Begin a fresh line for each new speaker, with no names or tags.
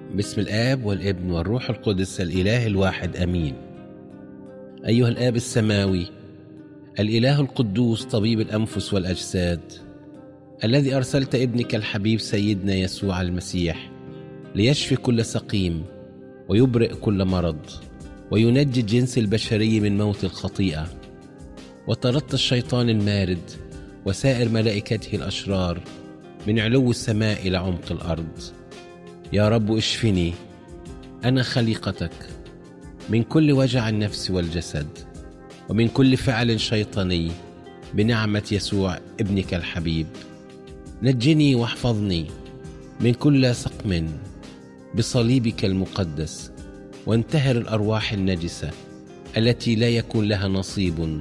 باسم الآب والابن والروح القدس الإله الواحد أمين. أيها الآب السماوي الإله القدوس طبيب الأنفس والأجساد، الذي أرسلت ابنك الحبيب سيدنا يسوع المسيح ليشفي كل سقيم ويبرئ كل مرض وينجي الجنس البشري من موت الخطيئة، وطردت الشيطان المارد وسائر ملائكته الأشرار من علو السماء إلى عمق الأرض. يا رب اشفني أنا خليقتك من كل وجع النفس والجسد ومن كل فعل شيطاني بنعمة يسوع ابنك الحبيب. نجني واحفظني من كل سقم بصليبك المقدس، وانتهر الأرواح النجسة التي لا يكون لها نصيب